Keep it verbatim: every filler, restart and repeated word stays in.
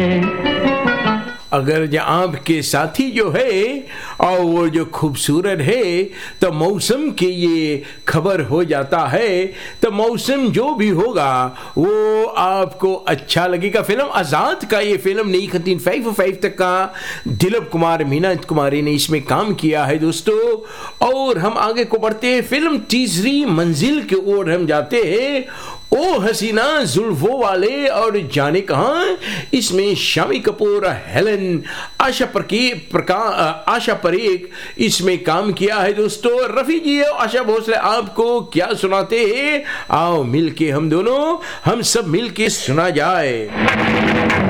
अगर जो आपके साथी जो है और वो जो खूबसूरत है तो मौसम के ये खबर हो जाता है, तो मौसम जो भी होगा वो आपको अच्छा लगेगा। फिल्म आज़ाद का ये फिल्म नई खतीन फाइव फाइव तक का दिलीप कुमार मीना कुमारी ने इसमें काम किया है दोस्तों। और हम आगे को बढ़ते हैं, फिल्म तीसरी मंजिल की ओर हम जाते हैं। ओ हसीना जुल्फों वाले और जाने कहां, इसमें शामी कपूर, हेलन, आशा प्रका आशा परेख इसमें काम किया है दोस्तों। रफी जी और आशा भोसले आपको क्या सुनाते हैं, आओ मिलके हम दोनों हम सब मिलके सुना जाए।